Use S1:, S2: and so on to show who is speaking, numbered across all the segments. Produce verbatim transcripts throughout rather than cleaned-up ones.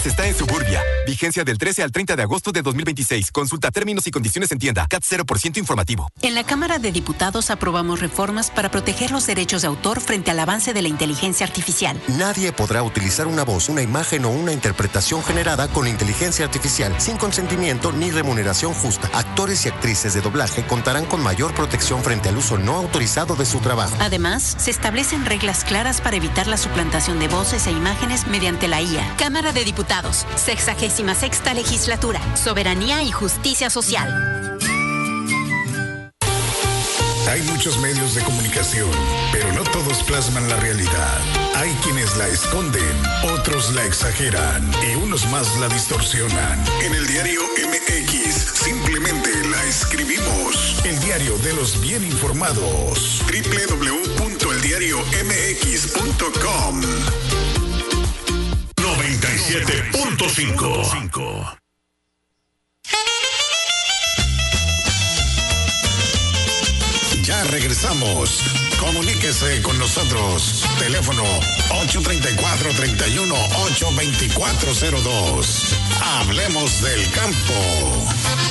S1: Está en Suburbia. Vigencia del trece al treinta de agosto de dos mil veintiséis. Consulta términos y condiciones en tienda. C A T cero por ciento informativo.
S2: En la Cámara de Diputados aprobamos reformas para proteger los derechos de autor frente al avance de la inteligencia artificial.
S3: Nadie podrá utilizar una voz, una imagen o una interpretación generada con inteligencia artificial sin consentimiento ni remuneración justa. Actores y actrices de doblaje contarán con mayor protección frente al uso no autorizado de su trabajo.
S2: Además, se establecen reglas claras para evitar la suplantación de voces e imágenes mediante la I A. Cámara de Diputados. Sexagésima sexta legislatura. Soberanía y justicia social.
S4: Hay muchos medios de comunicación, pero no todos plasman la realidad. Hay quienes la esconden, otros la exageran y unos más la distorsionan. En el diario M X simplemente la escribimos. El diario de los bien informados. doble u doble u doble u punto el diario m x punto com.
S5: noventa y siete punto cinco.
S4: Ya regresamos. Comuníquese con nosotros. Teléfono ocho tres cuatro, tres uno, ocho dos cuatro cero dos. Hablemos del campo.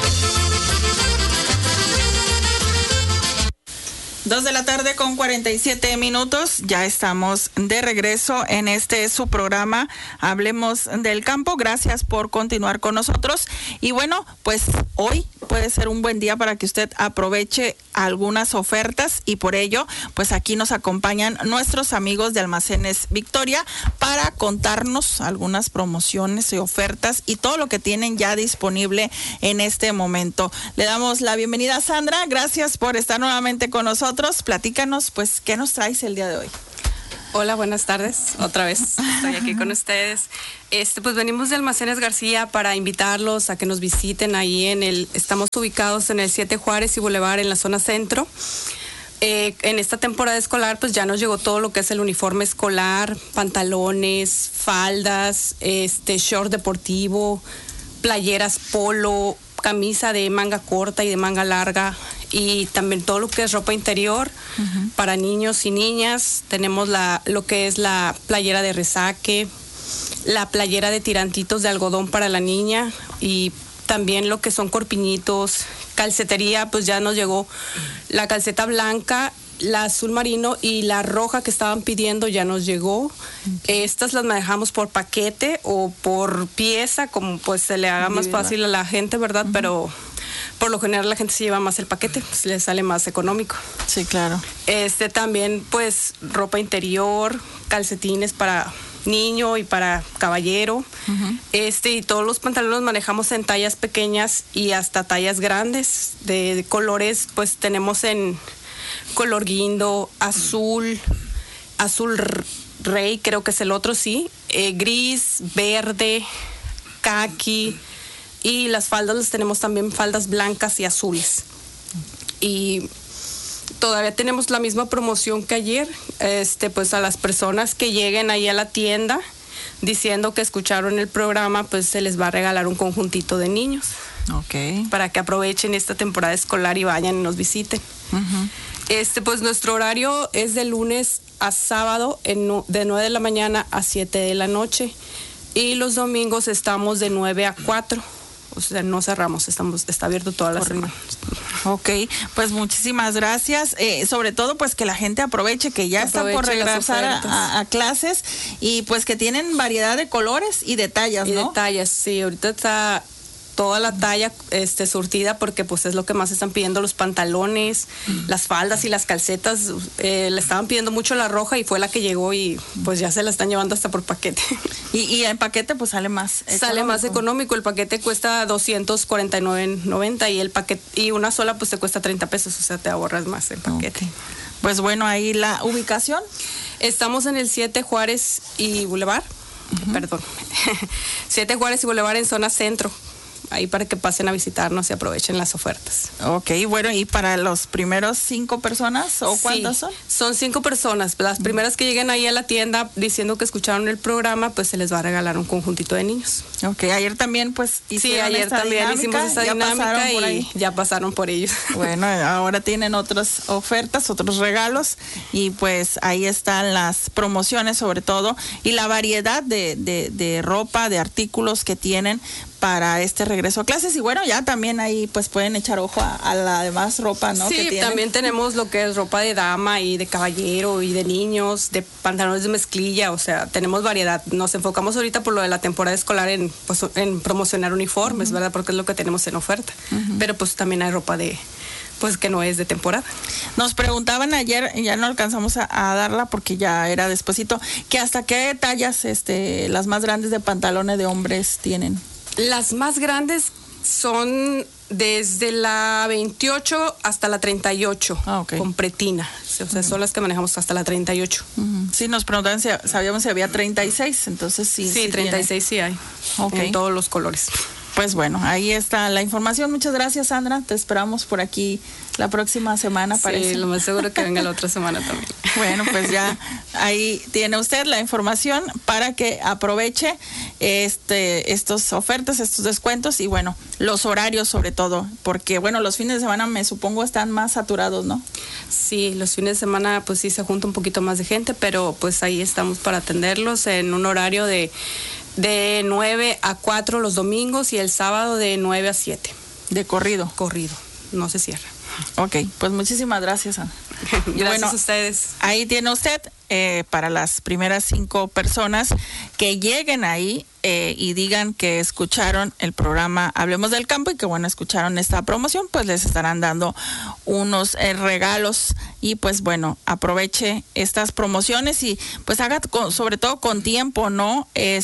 S6: Dos de la tarde con cuarenta y siete minutos. Ya estamos de regreso en este su programa Hablemos del Campo. Gracias por continuar con nosotros. Y bueno, pues hoy puede ser un buen día para que usted aproveche algunas ofertas y por ello, pues aquí nos acompañan nuestros amigos de Almacenes Victoria para contarnos algunas promociones y ofertas y todo lo que tienen ya disponible en este momento. Le damos la bienvenida a Sandra. Gracias por estar nuevamente con nosotros. Platícanos, pues, ¿qué nos traes el día de hoy?
S7: Hola, buenas tardes. Otra vez estoy aquí con ustedes. Este, pues venimos de Almacenes García para invitarlos a que nos visiten ahí en el, estamos ubicados en el siete Juárez y Boulevard en la zona centro. Eh, en esta temporada escolar, pues ya nos llegó todo lo que es el uniforme escolar, pantalones, faldas, este, short deportivo, playeras polo, camisa de manga corta y de manga larga, y también todo lo que es ropa interior uh-huh. para niños y niñas. Tenemos la lo que es la playera de resaque, la playera de tirantitos de algodón para la niña y también lo que son corpiñitos, calcetería. Pues ya nos llegó la calceta blanca, la azul marino y la roja que estaban pidiendo ya nos llegó. Okay. Estas las manejamos por paquete o por pieza, como pues se le haga más fácil a la gente, ¿verdad? Uh-huh. Pero por lo general la gente se lleva más el paquete, pues le sale más económico.
S6: Sí, claro.
S7: Este también pues ropa interior, calcetines para niño y para caballero. Uh-huh. Este y todos los pantalones los manejamos en tallas pequeñas y hasta tallas grandes. De, de colores pues tenemos en color guindo, azul, azul rey, creo que es el otro, sí, eh, gris, verde, caqui, y las faldas las tenemos también faldas blancas y azules. Y todavía tenemos la misma promoción que ayer, este, pues a las personas que lleguen ahí a la tienda diciendo que escucharon el programa, pues se les va a regalar un conjuntito de niños.
S6: Okay.
S7: Para que aprovechen esta temporada escolar y vayan y nos visiten. Uh-huh. Este, pues nuestro horario es de lunes a sábado en, de nueve de la mañana a siete de la noche y los domingos estamos de nueve a cuatro. O sea, no cerramos, estamos, está abierto toda la semana.
S6: Ok, pues muchísimas gracias. Eh, sobre todo, pues que la gente aproveche que ya está por regresar a, a, a clases y pues que tienen variedad de colores y de tallas,
S7: y
S6: ¿no?
S7: Y de tallas, sí. Ahorita está toda la talla este, surtida porque pues es lo que más están pidiendo, los pantalones, mm. las faldas y las calcetas. Eh, le estaban pidiendo mucho la roja y fue la que llegó y pues ya se la están llevando hasta por paquete.
S6: Y, y el paquete pues sale más económico.
S7: Sale más económico. El paquete cuesta doscientos cuarenta y nueve noventa y el paquete y una sola pues te cuesta treinta pesos, o sea, te ahorras más el paquete.
S6: Okay. Pues bueno, ahí la ubicación.
S7: Estamos en el siete Juárez y Boulevard. Uh-huh. Perdón. siete Juárez y Boulevard en zona centro. ahí para que pasen a visitarnos y aprovechen las ofertas.
S6: Ok, bueno, ¿y para los primeros cinco personas o cuántas
S7: Sí,
S6: son?
S7: Son cinco personas. Las primeras que lleguen ahí a la tienda diciendo que escucharon el programa, pues se les va a regalar un conjuntito de niños.
S6: Ok, ayer también pues
S7: Sí, ayer
S6: esta
S7: también
S6: dinámica,
S7: hicimos esta
S6: ya
S7: dinámica
S6: pasaron por
S7: y
S6: ahí.
S7: ya pasaron por ellos.
S6: Bueno, ahora tienen otras ofertas, otros regalos y pues ahí están las promociones sobre todo y la variedad de, de, de ropa, de artículos que tienen para este regreso a clases y bueno, ya también ahí pues pueden echar ojo a, a la demás ropa, ¿no?
S7: Sí,
S6: que tienen.
S7: también tenemos lo que es ropa de dama y de caballero y de niños, de pantalones de mezclilla, o sea, tenemos variedad. Nos enfocamos ahorita por lo de la temporada escolar en, pues, en promocionar uniformes, uh-huh. ¿verdad? Porque es lo que tenemos en oferta. Uh-huh. Pero pues también hay ropa de, pues que no es de temporada.
S6: Nos preguntaban ayer, ya no alcanzamos a, a darla porque ya era despuesito, que hasta qué tallas este, las más grandes de pantalones de hombres tienen.
S7: Las más grandes son desde la veintiocho hasta la treinta y ocho, ah, okay. con pretina. O sea, uh-huh. son las que manejamos hasta la treinta y ocho.
S6: Uh-huh. Sí, nos preguntaban si sabíamos si había treinta y seis, entonces sí.
S7: Sí, sí treinta y seis tiene. Sí hay, okay. en todos los colores.
S6: Pues bueno, ahí está la información. Muchas gracias, Sandra. Te esperamos por aquí la próxima semana, parece.
S7: Sí, lo más seguro que venga la otra semana también.
S6: Bueno, pues ya ahí tiene usted la información para que aproveche este estos ofertas, estos descuentos y bueno, los horarios sobre todo, porque bueno, los fines de semana me supongo están más saturados, ¿no?
S7: Sí, los fines de semana pues sí se junta un poquito más de gente, pero pues ahí estamos para atenderlos en un horario de de nueve a cuatro los domingos y el sábado de nueve a siete.
S6: De corrido.
S7: Corrido, no se cierra.
S6: Ok, pues muchísimas gracias, Ana.
S7: Gracias bueno, a ustedes.
S6: Ahí tiene usted eh, para las primeras cinco personas que lleguen ahí eh, y digan que escucharon el programa Hablemos del Campo y que bueno, escucharon esta promoción, pues les estarán dando unos eh, regalos y pues bueno, aproveche estas promociones y pues haga con, sobre todo con tiempo, ¿no?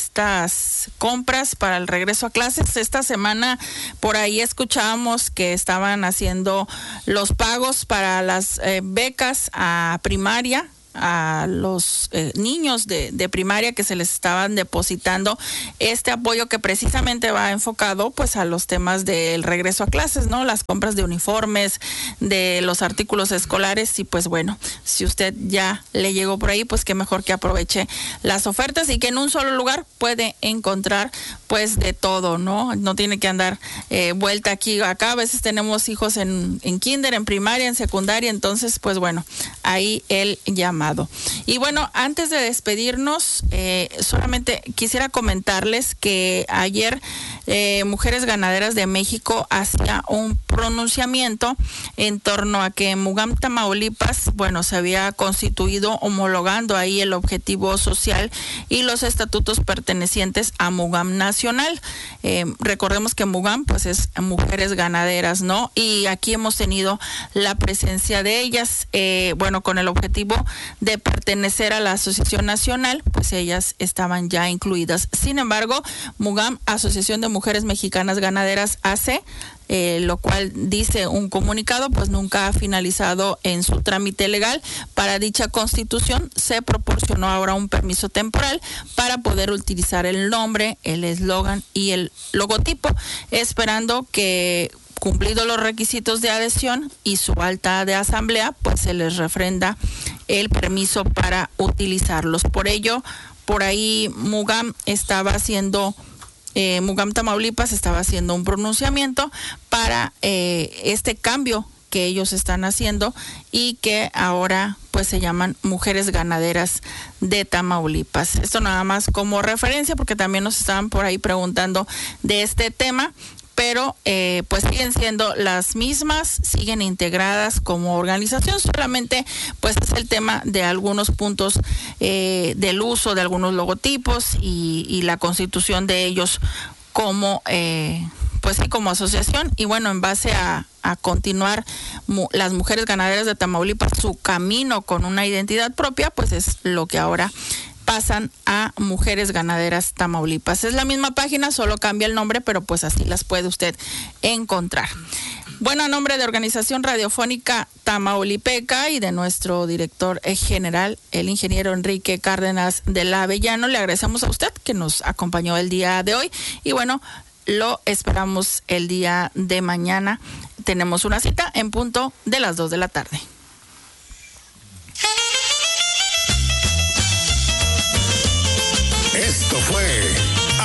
S6: Estas compras para el regreso a clases. Esta semana por ahí escuchábamos que estaban haciendo los pagos para las eh, becas a primaria, a los eh, niños de, de primaria que se les estaban depositando este apoyo que precisamente va enfocado pues a los temas del regreso a clases, ¿no? Las compras de uniformes, de los artículos escolares y pues bueno, si usted ya le llegó por ahí, pues qué mejor que aproveche las ofertas y que en un solo lugar puede encontrar pues de todo, ¿no? No tiene que andar eh, vuelta aquí acá, a veces tenemos hijos en, en kinder, en primaria, en secundaria, entonces pues bueno, ahí el llamado. Y bueno, antes de despedirnos, eh, solamente quisiera comentarles que ayer eh, Mujeres Ganaderas de México hacía un pronunciamiento en torno a que Mugam, Tamaulipas, bueno, se había constituido homologando ahí el objetivo social y los estatutos pertenecientes a Mugam Nacional. Eh, recordemos que Mugam, pues es Mujeres Ganaderas, ¿no? Y aquí hemos tenido la presencia de ellas, eh, bueno, con el objetivo de pertenecer a la Asociación Nacional, pues ellas estaban ya incluidas. Sin embargo, Mugam, Asociación de Mujeres Mexicanas Ganaderas A C, eh, lo cual dice un comunicado, pues nunca ha finalizado en su trámite legal. Para dicha constitución se proporcionó ahora un permiso temporal para poder utilizar el nombre, el eslogan y el logotipo, esperando que cumplidos los requisitos de adhesión y su alta de asamblea, pues se les refrenda el permiso para utilizarlos. Por ello, por ahí Mugam estaba haciendo, eh, Mugam Tamaulipas estaba haciendo un pronunciamiento para eh, este cambio que ellos están haciendo y que ahora pues se llaman Mujeres Ganaderas de Tamaulipas. Esto nada más como referencia porque también nos estaban por ahí preguntando de este tema. Pero eh, pues siguen siendo las mismas, siguen integradas como organización, solamente pues es el tema de algunos puntos eh, del uso de algunos logotipos y, y la constitución de ellos como eh, pues sí, como asociación. Y bueno, en base a, a continuar mu, las Mujeres Ganaderas de Tamaulipas su camino con una identidad propia, pues es lo que ahora pasan a Mujeres Ganaderas Tamaulipas. Es la misma página, solo cambia el nombre, pero pues así las puede usted encontrar. Bueno, a nombre de Organización Radiofónica Tamaulipeca y de nuestro director general, el ingeniero Enrique Cárdenas de la Avellano, le agradecemos a usted que nos acompañó el día de hoy y bueno, lo esperamos el día de mañana. Tenemos una cita en punto de las dos de la tarde.
S4: Esto fue